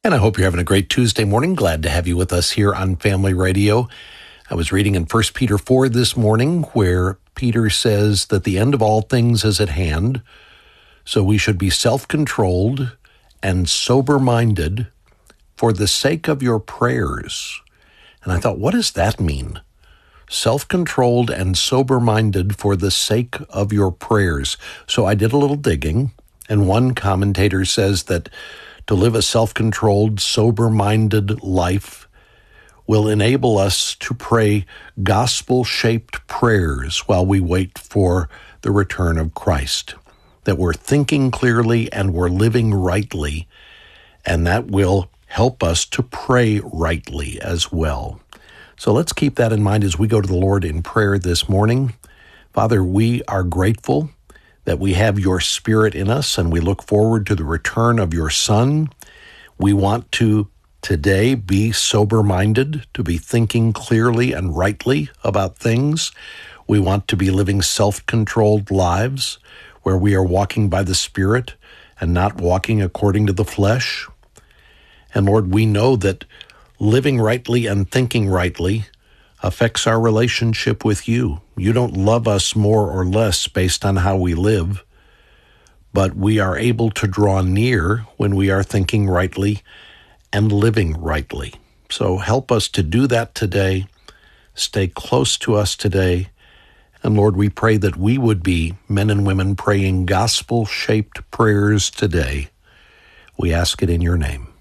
And I hope you're having a great Tuesday morning. Glad to have you with us here on Family Radio. I was reading in 1 Peter 4 this morning where Peter says that the end of all things is at hand, so we should be self-controlled and sober-minded for the sake of your prayers. And I thought, what does that mean? Self-controlled and sober-minded for the sake of your prayers. So I did a little digging, and one commentator says that to live a self-controlled, sober-minded life will enable us to pray gospel-shaped prayers while we wait for the return of Christ. That we're thinking clearly and we're living rightly, and that will help us to pray rightly as well. So let's keep that in mind as we go to the Lord in prayer this morning. Father, we are grateful that we have your Spirit in us, and we look forward to the return of your Son. We want to today be sober-minded, to be thinking clearly and rightly about things. We want to be living self-controlled lives where we are walking by the Spirit and not walking according to the flesh. And Lord, we know that living rightly and thinking rightly affects our relationship with you. You don't love us more or less based on how we live, but we are able to draw near when we are thinking rightly and living rightly. So help us to do that today. Stay close to us today. And Lord, we pray that we would be men and women praying gospel-shaped prayers today. We ask it in your name.